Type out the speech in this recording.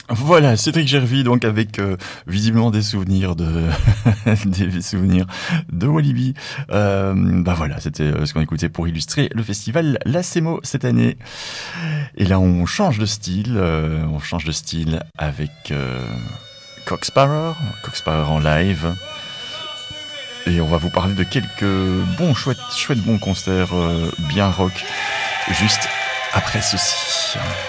Voilà, Cédric Gervais, donc avec visiblement des souvenirs de des souvenirs de Walibi. Bah voilà, c'était ce qu'on écoutait pour illustrer le festival Lacemo cette année. Et là, on change de style, avec Cock Sparrer en live. Et on va vous parler de quelques chouettes bons concerts bien rock, juste après ceci.